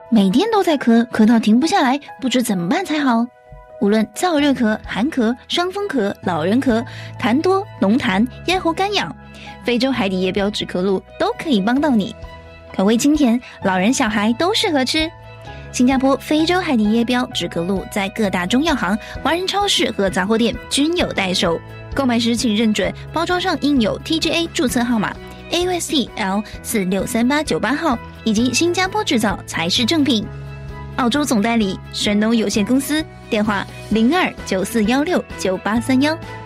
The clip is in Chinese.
每天都在咳，咳到停不下来，不知怎么办才好。无论燥热咳、寒咳、伤风咳、老人咳、痰多、浓痰、咽喉干痒，非洲海底叶标止咳露都可以帮到你，口味清甜，老人小孩都适合吃。新加坡非洲海底叶标止咳露在各大中药行、华人超市和杂货店均有代售，购买时请认准包装上印有 TGA 注册号码 AUSTL463898 号以及新加坡制造才是正品。澳洲总代理神农有限公司，电话0294169831。